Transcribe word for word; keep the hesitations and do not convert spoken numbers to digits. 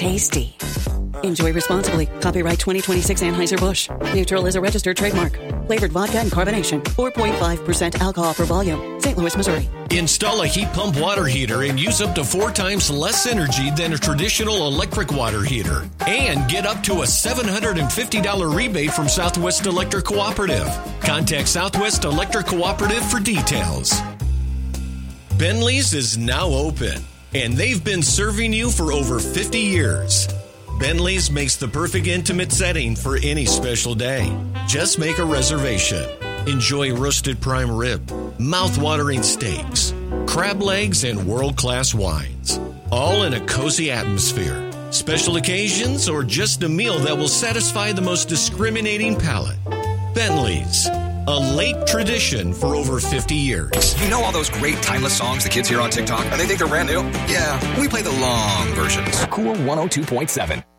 tasty. Enjoy responsibly. Copyright twenty twenty-six Anheuser-Busch. Neutral is a registered trademark. Flavored vodka and carbonation. four point five percent alcohol per volume. Saint Louis, Missouri. Install a heat pump water heater and use up to four times less energy than a traditional electric water heater. And get up to a seven hundred fifty dollars rebate from Southwest Electric Cooperative. Contact Southwest Electric Cooperative for details. Bentley's is now open, and they've been serving you for over fifty years. Bentley's makes the perfect intimate setting for any special day. Just make a reservation. Enjoy roasted prime rib, mouth-watering steaks, crab legs, and world-class wines. All in a cozy atmosphere. Special occasions or just a meal that will satisfy the most discriminating palate. Bentley's. A late tradition for over fifty years. You know all those great timeless songs the kids hear on TikTok? And they think they're brand new? Yeah, we play the long versions. Cool one oh two point seven.